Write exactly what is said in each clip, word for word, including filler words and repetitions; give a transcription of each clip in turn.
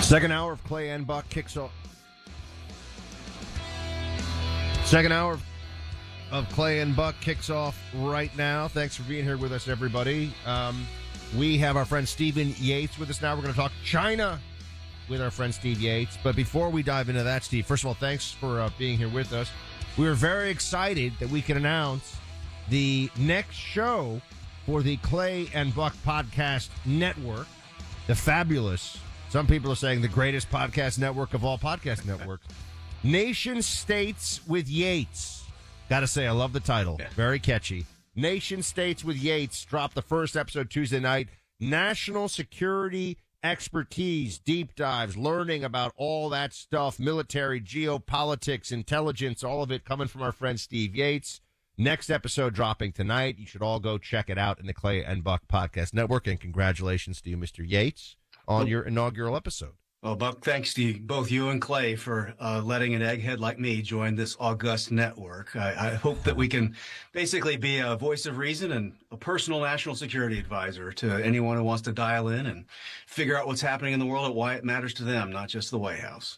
Second hour of Clay and Buck kicks off. Second hour of Clay and Buck kicks off right now. Thanks for being here with us, everybody. Um, we have our friend Stephen Yates with us now. We're going to talk China with our friend Steve Yates. But before we dive into that, Steve, first of all, thanks for uh, being here with us. We are very excited that we can announce the next show for the Clay and Buck Podcast Network, the fabulous, some people are saying the greatest podcast network of all podcast networks, Nation States with Yates. Gotta say, I love the title. Very catchy. Nation States with Yates dropped the first episode Tuesday night. National security expertise, deep dives, learning about all that stuff, military, geopolitics, intelligence, all of it coming from our friend Steve Yates. Next episode dropping tonight. You should all go check it out in the Clay and Buck Podcast Network. And congratulations to you, Mister Yates, on well, your inaugural episode. Well, Buck, thanks to both you and Clay for uh, letting an egghead like me join this august network. I, I hope that we can basically be a voice of reason and a personal national security advisor to anyone who wants to dial in and figure out what's happening in the world and why it matters to them, not just the White House.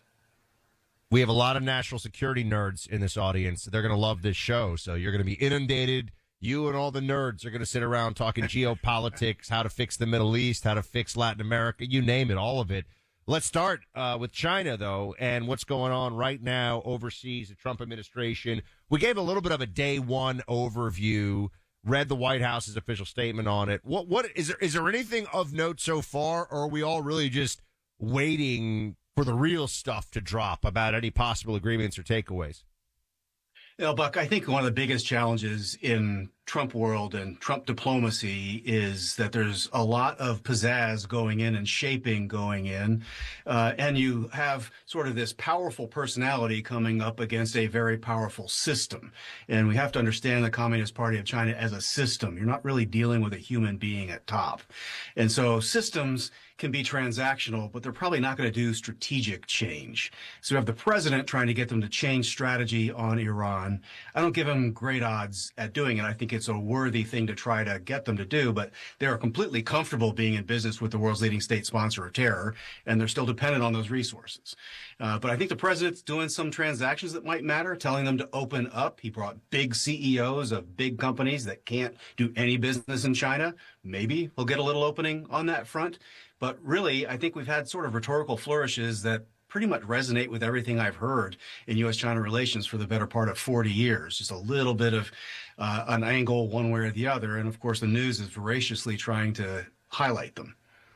We have a lot of national security nerds in this audience. They're going to love this show, so you're going to be inundated. You and all the nerds are going to sit around talking geopolitics, how to fix the Middle East, how to fix Latin America, you name it, all of it. Let's start uh, with China, though, and what's going on right now overseas, the Trump administration. We gave a little bit of a day one overview, read the White House's official statement on it. What what is there is there anything of note so far, or are we all really just waiting for the real stuff to drop about any possible agreements or takeaways? You know, Buck, I think one of the biggest challenges in Trump world and Trump diplomacy is that there's a lot of pizzazz going in and shaping going in. Uh, and you have sort of this powerful personality coming up against a very powerful system. And we have to understand the Communist Party of China as a system. You're not really dealing with a human being at top. And so systems can be transactional, but they're probably not going to do strategic change. So you have the president trying to get them to change strategy on Iran. I don't give him great odds at doing it. I think it's a worthy thing to try to get them to do, but they're completely comfortable being in business with the world's leading state sponsor of terror, and they're still dependent on those resources. Uh, but I think the president's doing some transactions that might matter, telling them to open up. He brought big C E Os of big companies that can't do any business in China. Maybe we'll get a little opening on that front. But really, I think we've had sort of rhetorical flourishes that pretty much resonate with everything I've heard in U S China relations for the better part of forty years. Just a little bit of uh, an angle one way or the other. And of course, the news is voraciously trying to highlight them.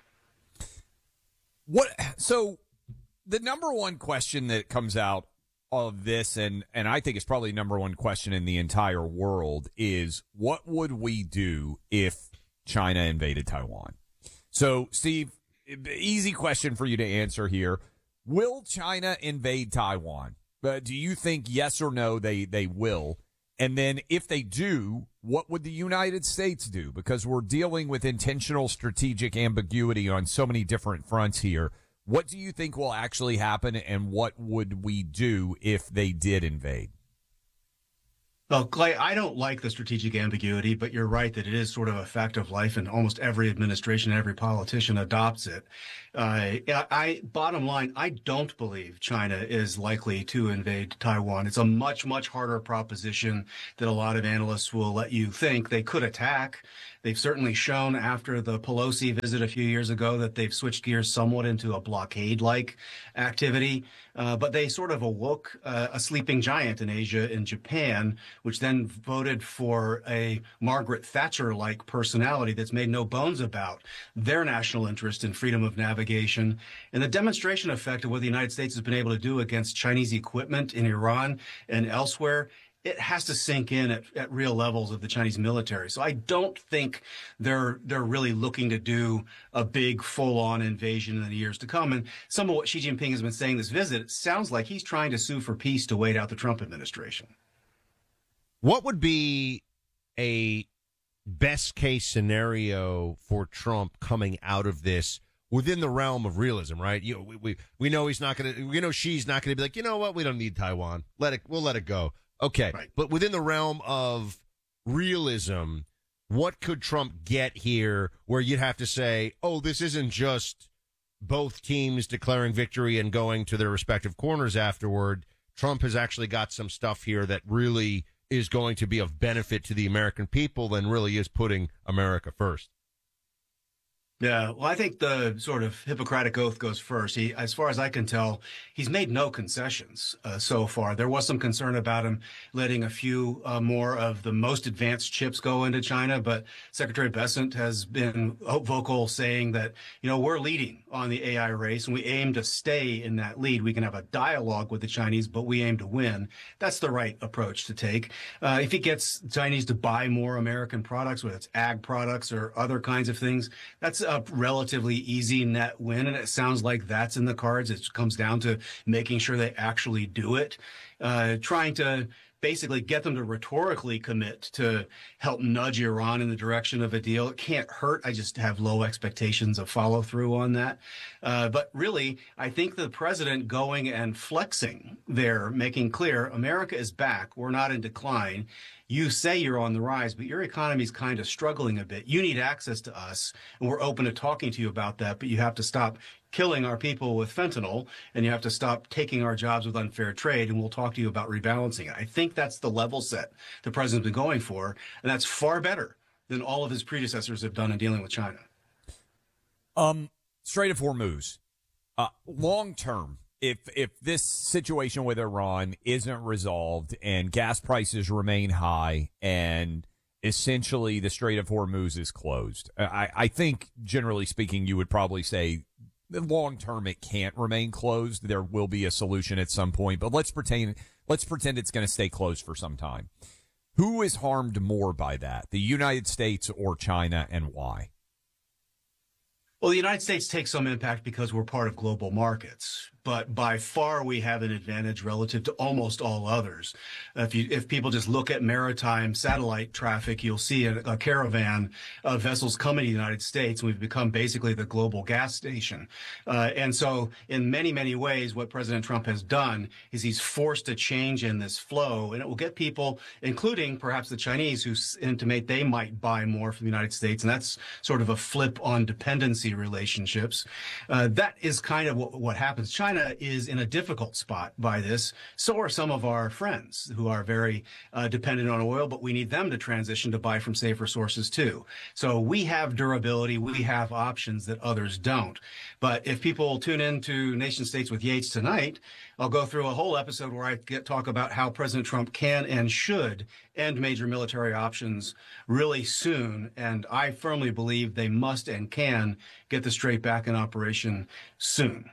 What? So the number one question that comes out of this, and, and I think it's probably number one question in the entire world, is what would we do if China invaded Taiwan? So, Steve, easy question for you to answer here. Will China invade Taiwan? Uh, do you think yes or no they, they will? And then if they do, what would the United States do? Because we're dealing with intentional strategic ambiguity on so many different fronts here. What do you think will actually happen, and what would we do if they did invade? Well, Clay, I don't like the strategic ambiguity, but you're right that it is sort of a fact of life, and almost every administration, every politician adopts it. Uh, I, bottom line, I don't believe China is likely to invade Taiwan. It's a much, much harder proposition than a lot of analysts will let you think. They could attack. They've certainly shown after the Pelosi visit a few years ago that they've switched gears somewhat into a blockade-like activity. Uh, but they sort of awoke uh, a sleeping giant in Asia and Japan, which then voted for a Margaret Thatcher-like personality that's made no bones about their national interest in freedom of navigation. And the demonstration effect of what the United States has been able to do against Chinese equipment in Iran and elsewhere, it has to sink in at, at real levels of the Chinese military. So I don't think they're they're really looking to do a big full-on invasion in the years to come. And some of what Xi Jinping has been saying this visit, it sounds like he's trying to sue for peace to wait out the Trump administration. What would be a best-case scenario for Trump coming out of this within the realm of realism, right? You know, we, we, we know he's not going to, we know Xi's not going to be like, you know what, we don't need Taiwan. Let it, we'll let it go. Okay, right. But within the realm of realism, what could Trump get here where you'd have to say, oh, this isn't just both teams declaring victory and going to their respective corners afterward, Trump has actually got some stuff here that really is going to be of benefit to the American people and really is putting America first. Yeah, well, I think the sort of Hippocratic Oath goes first. He, as far as I can tell, he's made no concessions uh, so far. There was some concern about him letting a few uh, more of the most advanced chips go into China, but Secretary Bessent has been vocal saying that, you know, we're leading on the A I race and we aim to stay in that lead. We can have a dialogue with the Chinese, but we aim to win. That's the right approach to take. Uh, if he gets Chinese to buy more American products, whether it's ag products or other kinds of things, that's a relatively easy net win, and it sounds like that's in the cards. It comes down to making sure they actually do it, uh, trying to basically get them to rhetorically commit to help nudge Iran in the direction of a deal. It can't hurt. I just have low expectations of follow through on that. Uh, but really, I think the president going and flexing there, making clear America is back. We're not in decline. You say you're on the rise, but your economy is kind of struggling a bit. You need access to us, and we're open to talking to you about that, but you have to stop killing our people with fentanyl, and you have to stop taking our jobs with unfair trade, and we'll talk to you about rebalancing it. I think that's the level set the president's been going for, and that's far better than all of his predecessors have done in dealing with China. Um, Strait of Hormuz, uh, long term, if if this situation with Iran isn't resolved and gas prices remain high and essentially the Strait of Hormuz is closed, I, I think generally speaking, you would probably say long term it can't remain closed. There will be a solution at some point, but let's pretend let's pretend it's going to stay closed for some time. Who is harmed more by that, the United States or China, and why? Well, the United States takes some impact because we're part of global markets, but by far we have an advantage relative to almost all others. If you, if people just look at maritime satellite traffic, you'll see a, a caravan of vessels coming to the United States, and we've become basically the global gas station. Uh, and so in many, many ways, what President Trump has done is he's forced a change in this flow, and it will get people, including perhaps the Chinese, who intimate they might buy more from the United States, and that's sort of a flip on dependency relationships. Uh, that is kind of what, what happens. China is in a difficult spot by this. So are some of our friends who are very uh, dependent on oil, but we need them to transition to buy from safer sources too. So we have durability. We have options that others don't. But if people tune in to Nation States with Yates tonight, I'll go through a whole episode where I get talk about how President Trump can and should end major military options really soon. And I firmly believe they must and can get the Strait back in operation soon.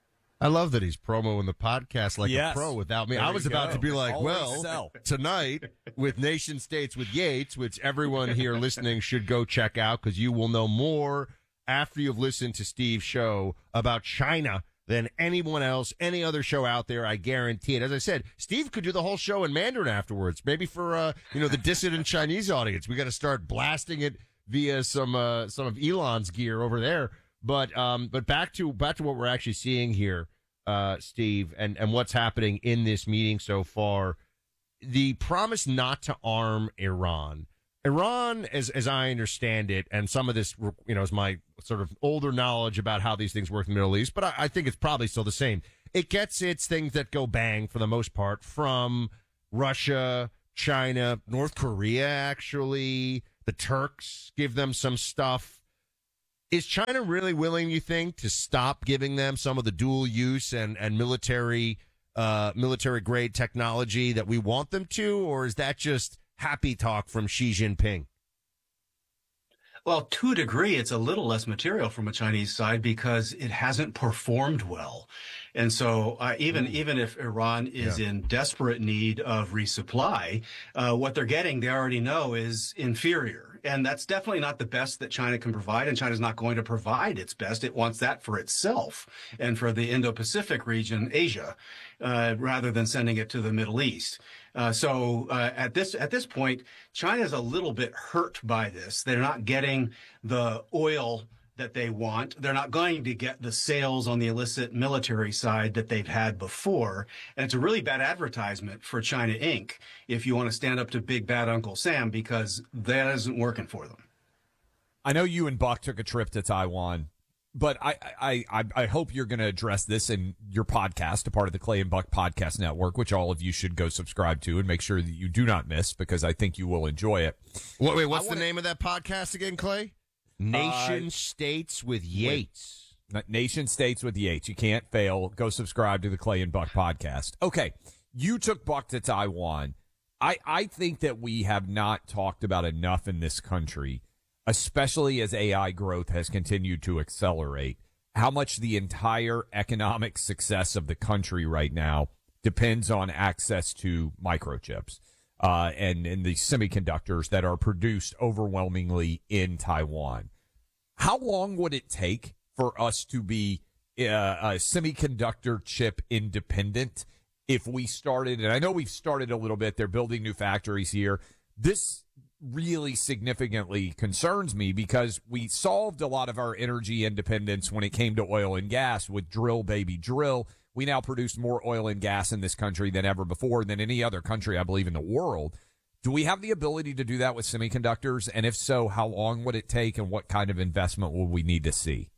I love that he's promoing the podcast like yes. a pro without me. There I was about go. to be like, Always well, sell. Tonight with Nation States with Yates, which everyone here listening should go check out because you will know more after you've listened to Steve's show about China than anyone else, any other show out there. I guarantee it. As I said, Steve could do the whole show in Mandarin afterwards, maybe for uh, you know the dissident Chinese audience. We got to start blasting it via some uh, some of Elon's gear over there. But um, but back to back to what we're actually seeing here, uh, Steve, and, and what's happening in this meeting so far. The promise not to arm Iran. Iran, as as I understand it, and some of this, you know, is my sort of older knowledge about how these things work in the Middle East, but I, I think it's probably still the same. It gets its things that go bang for the most part from Russia, China, North Korea, actually. The Turks give them some stuff. Is China really willing, you think, to stop giving them some of the dual use and, and military uh, military grade technology that we want them to, or is that just happy talk from Xi Jinping? Well, to a degree, it's a little less material from a Chinese side because it hasn't performed well. And so uh, even mm. even if Iran is yeah. in desperate need of resupply, uh, what they're getting, they already know, is inferior. And that's definitely not the best that China can provide. And China's not going to provide its best. It wants that for itself and for the Indo-Pacific region, Asia, uh, rather than sending it to the Middle East. Uh, so uh, at this at this point, China's a little bit hurt by this. They're not getting the oil that they want. They're not going to get the sales on the illicit military side that they've had before. And it's a really bad advertisement for China Incorporated if you want to stand up to big bad Uncle Sam, because that isn't working for them. I know you and Buck took a trip to Taiwan but I, I, I, I hope you're going to address this in your podcast, a part of the Clay and Buck Podcast Network, which all of you should go subscribe to and make sure that you do not miss, because I think you will enjoy it. Wait, wait what's wanna, the name of that podcast again, Clay? Nation uh, States with Yates. With, Nation States with Yates. You can't fail. Go subscribe to the Clay and Buck Podcast. Okay, you took Buck to Taiwan. I, I think that we have not talked about enough in this country, especially as A I growth has continued to accelerate, how much the entire economic success of the country right now depends on access to microchips uh, and, and the semiconductors that are produced overwhelmingly in Taiwan. How long would it take for us to be uh, a semiconductor chip independent if we started? And I know we've started a little bit. They're building new factories here. This really significantly concerns me because we solved a lot of our energy independence when it came to oil and gas with drill, baby, drill. We now produce more oil and gas in this country than ever before, than any other country, I believe, in the world. Do we have the ability to do that with semiconductors? And if so, how long would it take and what kind of investment will we need to see?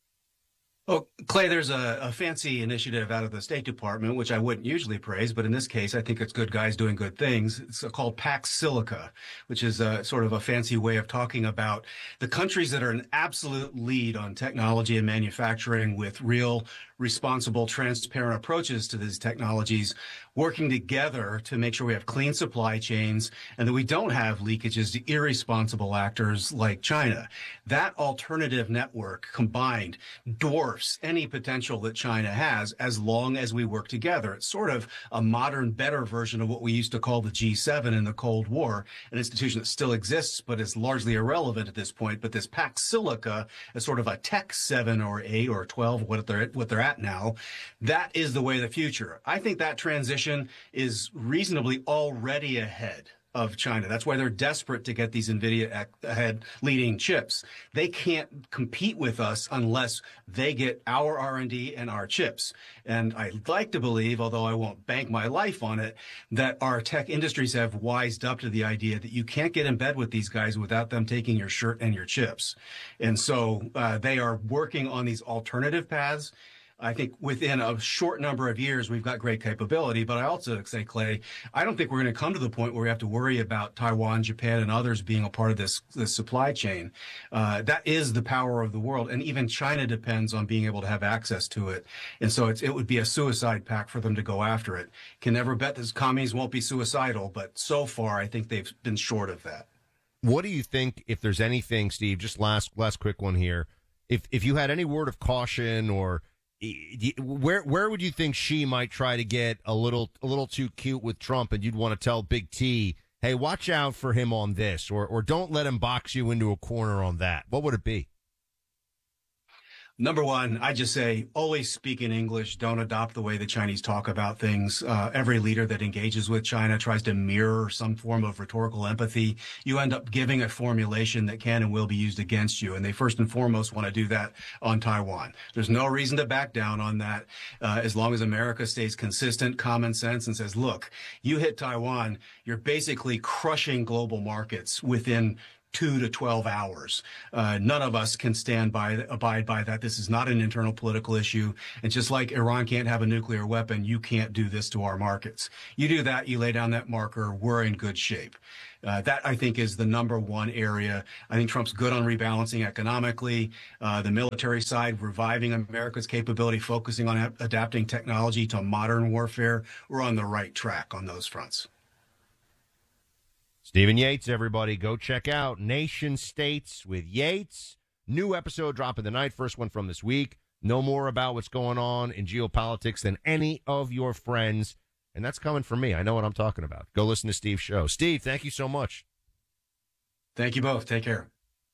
Oh, Clay, there's a, a fancy initiative out of the State Department, which I wouldn't usually praise, but in this case, I think it's good guys doing good things. It's called Pax Silica, which is a, sort of a fancy way of talking about the countries that are an absolute lead on technology and manufacturing with real, responsible, transparent approaches to these technologies, working together to make sure we have clean supply chains and that we don't have leakages to irresponsible actors like China. That alternative network combined dwarfs any potential that China has as long as we work together. It's sort of a modern, better version of what we used to call the G seven in the Cold War, an institution that still exists but is largely irrelevant at this point. But this Pax Silica is sort of a tech seven or eight or twelve, what they're, what they're at now. That is the way of the future. I think that transition is reasonably already ahead of China. That's why they're desperate to get these NVIDIA ahead leading chips. They can't compete with us unless they get our R and D and our chips. And I'd like to believe, although I won't bank my life on it, that our tech industries have wised up to the idea that you can't get in bed with these guys without them taking your shirt and your chips. And so uh, they are working on these alternative paths. I think within a short number of years, we've got great capability. But I also say, Clay, I don't think we're going to come to the point where we have to worry about Taiwan, Japan, and others being a part of this, this supply chain. Uh, that is the power of the world. And even China depends on being able to have access to it. And so it's, it would be a suicide pact for them to go after it. Can never bet that commies won't be suicidal. But so far, I think they've been short of that. What do you think, if there's anything, Steve, just last last quick one here, if if you had any word of caution or Where where would you think Xi might try to get a little a little too cute with Trump, and you'd want to tell Big T, hey, watch out for him on this, or or don't let him box you into a corner on that? What would it be? Number one, I just say always speak in English. Don't adopt the way the Chinese talk about things. Uh, every leader that engages with China tries to mirror some form of rhetorical empathy. You end up giving a formulation that can and will be used against you. And they first and foremost want to do that on Taiwan. There's no reason to back down on that uh, as long as America stays consistent, common sense, and says, look, you hit Taiwan, you're basically crushing global markets within two to twelve hours. Uh, none of us can stand by, abide by that. This is not an internal political issue. And just like Iran can't have a nuclear weapon, you can't do this to our markets. You do that, you lay down that marker, we're in good shape. Uh, that, I think, is the number one area. I think Trump's good on rebalancing economically. Uh, the military side, reviving America's capability, focusing on a- adapting technology to modern warfare. We're on the right track on those fronts. Stephen Yates, everybody, go check out Nation States with Yates. New episode dropping the night, first one from this week. Know more about what's going on in geopolitics than any of your friends, and that's coming from me. I know what I'm talking about. Go listen to Steve's show. Steve, thank you so much. Thank you both. Take care.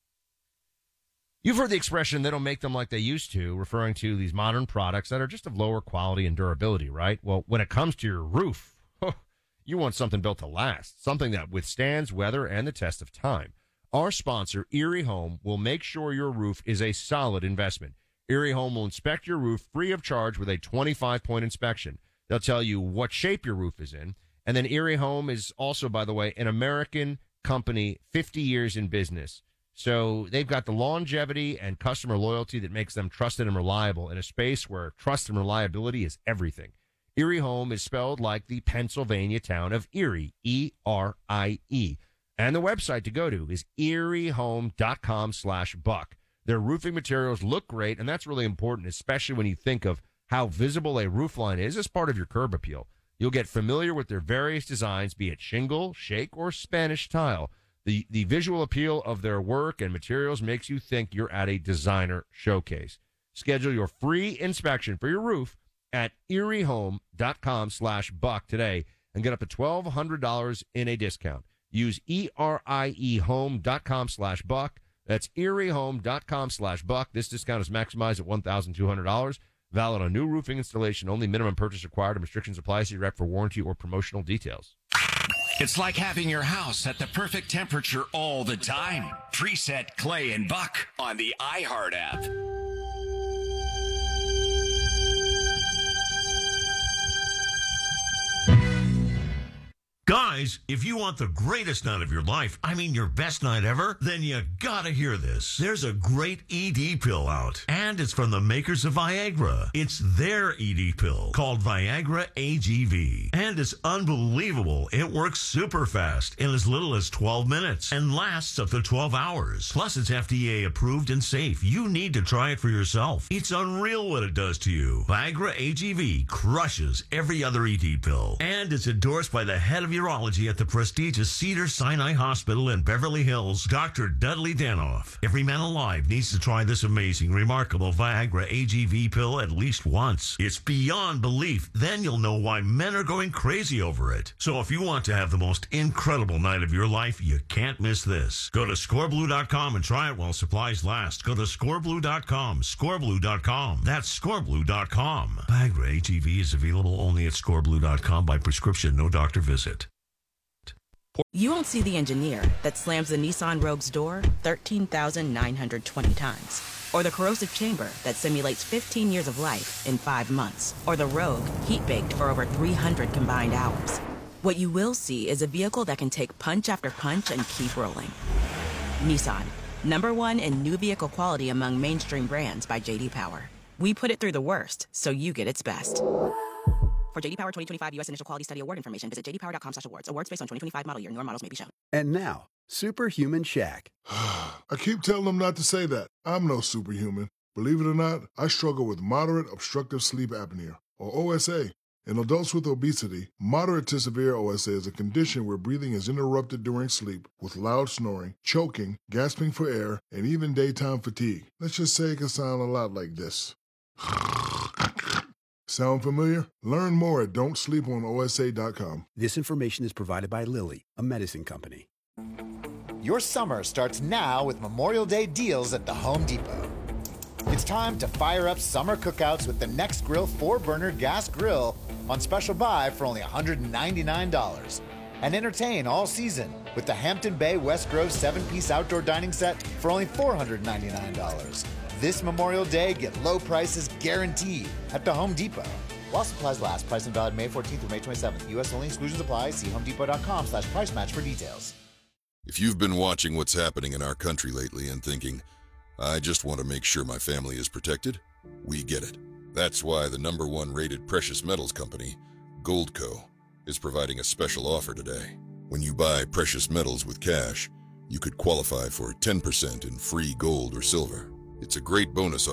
You've heard the expression, they don't make them like they used to, referring to these modern products that are just of lower quality and durability, right? Well, when it comes to your roof, you want something built to last, something that withstands weather and the test of time. Our sponsor, Erie Home, will make sure your roof is a solid investment. Erie Home will inspect your roof free of charge with a twenty-five point inspection. They'll tell you what shape your roof is in. And then Erie Home is also, by the way, an American company, fifty years in business. So they've got the longevity and customer loyalty that makes them trusted and reliable in a space where trust and reliability is everything. Erie Home is spelled like the Pennsylvania town of Erie, E R I E. And the website to go to is eriehome.com slash buck. Their roofing materials look great, and that's really important, especially when you think of how visible a roofline is as part of your curb appeal. You'll get familiar with their various designs, be it shingle, shake, or Spanish tile. The the visual appeal of their work and materials makes you think you're at a designer showcase. Schedule your free inspection for your roof at eriehome.com slash buck today and get up to twelve hundred dollars in a discount. Use eriehome.com slash buck. That's eriehome.com slash buck. This discount is maximized at one thousand two hundred dollars. Valid on new roofing installation only. Minimum purchase required and restrictions apply. See rep for warranty or promotional details. It's like having your house at the perfect temperature all the time. Preset Clay and Buck on the iHeart app. Guys, if you want the greatest night of your life, I mean your best night ever, then you gotta hear this. There's a great E D pill out, and it's from the makers of Viagra. It's their E D pill called Viagra A G V, and it's unbelievable. It works super fast in as little as twelve minutes and lasts up to twelve hours. Plus, it's F D A approved and safe. You need to try it for yourself. It's unreal what it does to you. Viagra A G V crushes every other E D pill, and it's endorsed by the head of your urology at the prestigious Cedars-Sinai Hospital in Beverly Hills, Doctor Dudley Danoff. Every man alive needs to try this amazing, remarkable Viagra A G V pill at least once. It's beyond belief. Then you'll know why men are going crazy over it. So if you want to have the most incredible night of your life, you can't miss this. Go to score blue dot com and try it while supplies last. Go to score blue dot com, score blue dot com. That's score blue dot com. Viagra A G V is available only at score blue dot com by prescription, no doctor visit. You won't see the engineer that slams the Nissan Rogue's door thirteen thousand nine hundred twenty times. Or the corrosive chamber that simulates fifteen years of life in five months. Or the Rogue heat-baked for over three hundred combined hours. What you will see is a vehicle that can take punch after punch and keep rolling. Nissan, number one in new vehicle quality among mainstream brands by J D Power. We put it through the worst, so you get its best. For J D Power twenty twenty-five U S Initial Quality Study Award information, visit j d power dot com slash awards. Awards based on twenty twenty-five model year. Newer models may be shown. And now, Superhuman Shaq. I keep telling them not to say that. I'm no superhuman. Believe it or not, I struggle with moderate obstructive sleep apnea, or O S A. In adults with obesity, moderate to severe O S A is a condition where breathing is interrupted during sleep with loud snoring, choking, gasping for air, and even daytime fatigue. Let's just say it can sound a lot like this. Sound familiar? Learn more at don't sleep on O S A dot com. This information is provided by Lilly, a medicine company. Your summer starts now with Memorial Day deals at the Home Depot. It's time to fire up summer cookouts with the Nextgrill four-burner gas grill on special buy for only one hundred ninety-nine dollars. And entertain all season with the Hampton Bay West Grove seven-piece outdoor dining set for only four hundred ninety-nine dollars. This Memorial Day, get low prices guaranteed at the Home Depot. While supplies last, price and valid May fourteenth through May twenty-seventh. U S only, exclusions apply. See home depot dot com slash price match for details. If you've been watching what's happening in our country lately and thinking, I just want to make sure my family is protected, we get it. That's why the number one rated precious metals company, Goldco, is providing a special offer today. When you buy precious metals with cash, you could qualify for ten percent in free gold or silver. It's a great bonus